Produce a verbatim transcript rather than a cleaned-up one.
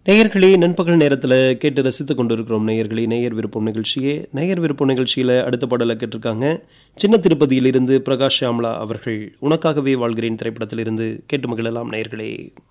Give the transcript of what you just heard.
நேயர்களே, நண்பகல் நேரத்தில் கேட்டு ரசித்துக் கொண்டிருக்கிறோம். நேயர்களே, நேயர் விருப்பம் நிகழ்ச்சியே நேயர் விருப்பம் நிகழ்ச்சியில் அடுத்த பாடலை கேட்டிருக்காங்க. சின்ன திருப்பதியிலிருந்து பிரகாஷ் ஷியாம்லா அவர்கள் உனக்காகவே வாழ்கிறேன் திரைப்படத்திலிருந்து கேட்டு மகிழலாம் நேயர்களே.